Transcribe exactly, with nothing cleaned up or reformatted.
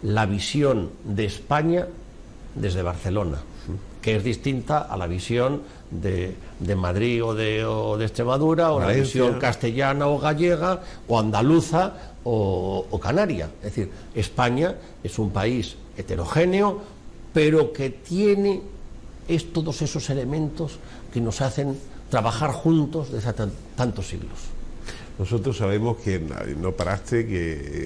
la visión de España desde Barcelona, que es distinta a la visión de, de Madrid o de, o de Extremadura, o Valencia, la visión castellana o gallega, o andaluza o, o canaria. Es decir, España es un país heterogéneo, pero que tiene es todos esos elementos que nos hacen trabajar juntos desde tantos siglos. Nosotros sabemos que no paraste, que